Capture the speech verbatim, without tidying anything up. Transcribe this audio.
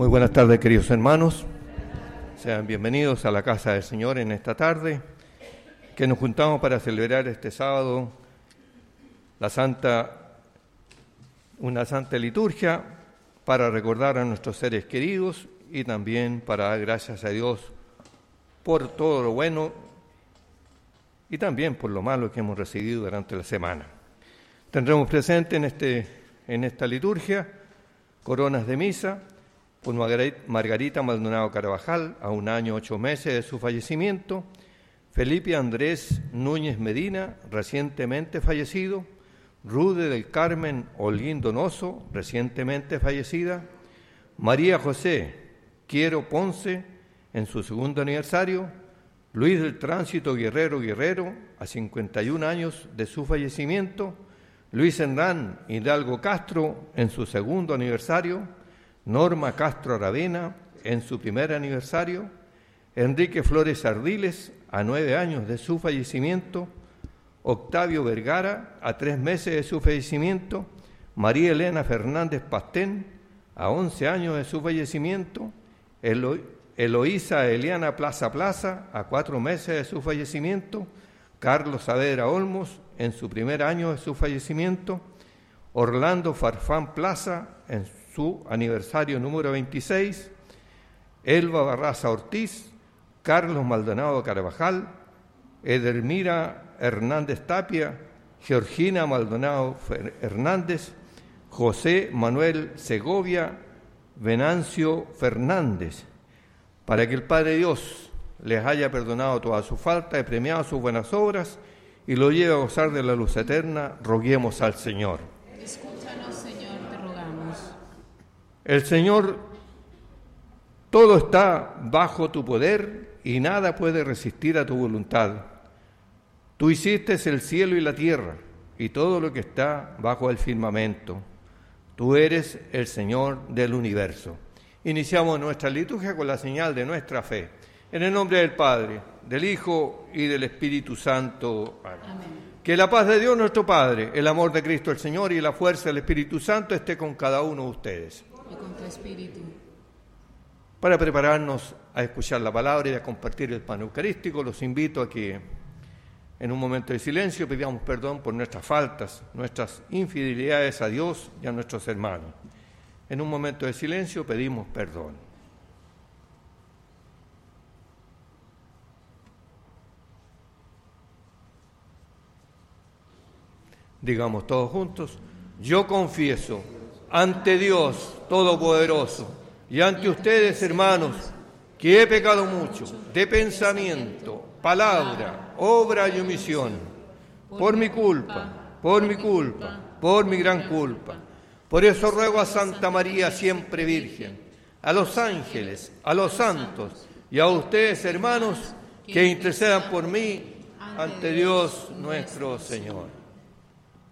Muy buenas tardes, queridos hermanos. Sean bienvenidos a la casa del Señor en esta tarde, que nos juntamos para celebrar este sábado la santa, una santa liturgia para recordar a nuestros seres queridos y también para dar gracias a Dios por todo lo bueno y también por lo malo que hemos recibido durante la semana. Tendremos presente en, este, en esta liturgia coronas de misa por Margarita Maldonado Carvajal, a un año ocho meses de su fallecimiento; Felipe Andrés Núñez Medina, recientemente fallecido; Rude del Carmen Holguín Donoso, recientemente fallecida; María José Quiero Ponce, en su segundo aniversario; Luis del Tránsito Guerrero Guerrero, a cincuenta y un años de su fallecimiento; Luis Hernán Hidalgo Castro, en su segundo aniversario; Norma Castro Aravena, en su primer aniversario; Enrique Flores Ardiles, a nueve años de su fallecimiento; Octavio Vergara, a tres meses de su fallecimiento; María Elena Fernández Pastén, a once años de su fallecimiento; Elo- Eloísa Eliana Plaza Plaza, a cuatro meses de su fallecimiento; Carlos Saavedra Olmos, en su primer año de su fallecimiento; Orlando Farfán Plaza, en su aniversario número veintiséis; Elba Barraza Ortiz, Carlos Maldonado Carvajal, Edelmira Hernández Tapia, Georgina Maldonado Hernández, José Manuel Segovia, Venancio Fernández, para que el Padre Dios les haya perdonado toda su falta y premiado sus buenas obras y lo lleve a gozar de la luz eterna, roguemos al Señor. Escúchanos, Señor, te rogamos. El Señor, todo está bajo tu poder y nada puede resistir a tu voluntad. Tú hiciste el cielo y la tierra y todo lo que está bajo el firmamento. Tú eres el Señor del universo. Iniciamos nuestra liturgia con la señal de nuestra fe. En el nombre del Padre, del Hijo y del Espíritu Santo. Amén. Amén. Que la paz de Dios nuestro Padre, el amor de Cristo el Señor y la fuerza del Espíritu Santo esté con cada uno de ustedes. Y con tu espíritu. Para prepararnos a escuchar la palabra y a compartir el pan eucarístico, los invito a que en un momento de silencio pidamos perdón por nuestras faltas, nuestras infidelidades a Dios y a nuestros hermanos. En un momento de silencio pedimos perdón. Digamos todos juntos: yo confieso ante Dios Todopoderoso y ante ustedes, hermanos, que he pecado mucho de pensamiento, palabra, obra y omisión, por mi culpa, por mi culpa, por mi gran culpa. Por eso ruego a Santa María, siempre Virgen, a los ángeles, a los santos y a ustedes, hermanos, que intercedan por mí ante Dios nuestro Señor.